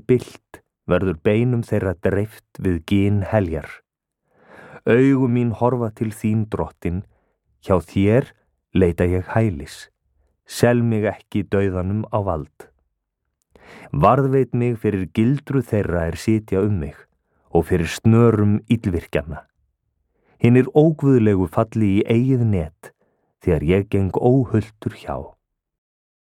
bylt verður beinum þeirra dreift við gin heljar. Augu mín horfa til þín, drottin, hjá þér leita ég hælis. Sel mig ekki dauðanum á vald. Varðveit mig fyrir gildru þeirra sitja mig og fyrir snörum illvirkjanna. Hinir óguðlegu falli í eigið net þegar ég geng óhultur hjá.